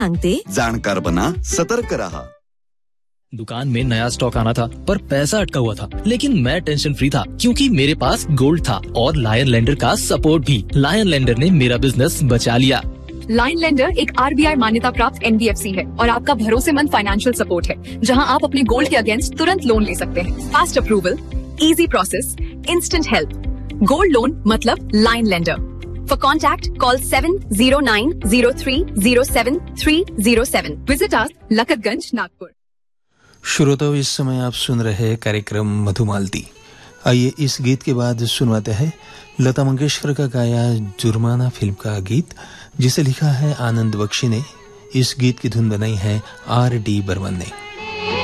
मांगते जाणकार बना, सतर्क रहा। दुकान में नया स्टॉक आना था पर पैसा अटका हुआ था, लेकिन मैं टेंशन फ्री था क्योंकि मेरे पास गोल्ड था और लायन लेंडर का सपोर्ट भी। लायन लेंडर ने मेरा बिजनेस बचा लिया। लायन लेंडर एक RBI मान्यता प्राप्त NBFC है और आपका भरोसेमंद फाइनेंशियल सपोर्ट है, जहां आप अपने गोल्ड के अगेंस्ट तुरंत लोन ले सकते हैं। Fast approval, easy process, instant help. Gold loan मतलब lion lender. For contact call 7090307307। Visit us लखतगंज, Nagpur. श्रोताओं, इस समय आप सुन रहे हैं कार्यक्रम मधुमालती। आइए इस गीत के बाद सुनवाते हैं लता मंगेशकर का गाया जुर्माना फिल्म का गीत, जिसे लिखा है आनंद बख्शी ने। इस गीत की धुन बनाई है R.D. बर्मन ने।